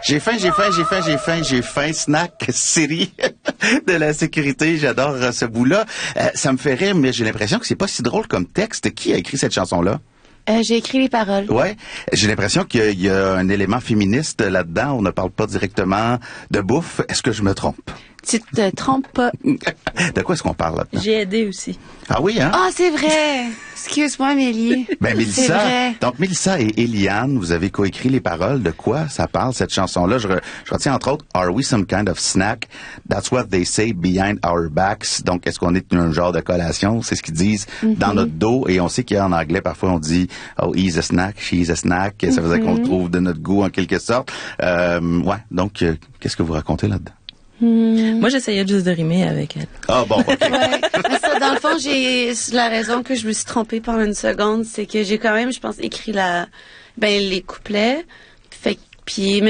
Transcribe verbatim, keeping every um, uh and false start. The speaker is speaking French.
J'ai faim, j'ai faim, j'ai faim, j'ai faim, j'ai faim. Snack City de la sécurité. J'adore euh, ce bout-là. Euh, ça me fait rire, mais j'ai l'impression que c'est pas si drôle comme texte. Qui a écrit cette chanson-là? Euh, j'ai écrit les paroles. Ouais. J'ai l'impression qu'il y a un élément féministe là-dedans. On ne parle pas directement de bouffe. Est-ce que je me trompe? Tu te trompes pas. De quoi est-ce qu'on parle là-dedans? J'ai aidé aussi. Ah oui, hein? Ah, c'est vrai! Excuse-moi, Mélie. Ben, Mélissa. C'est vrai. Donc, Mélissa et Eliane, vous avez coécrit les paroles. De quoi ça parle, cette chanson-là? Je, re, je retiens, entre autres, Are we some kind of snack? That's what they say behind our backs. Donc, est-ce qu'on est un genre de collation? C'est ce qu'ils disent mm-hmm. dans notre dos. Et on sait qu'il y a en anglais, parfois, on dit, oh, he's a snack, she's a snack. Mm-hmm. Ça veut dire qu'on le trouve de notre goût, en quelque sorte. Euh, ouais. Donc, euh, qu'est-ce que vous racontez là-dedans? Hmm. Moi, j'essayais juste de rimer avec elle. Ah bon, OK. Ouais. Ça, dans le fond, j'ai la raison que je me suis trompée pendant une seconde, c'est que j'ai quand même, je pense, écrit la ben les couplets. Fait puis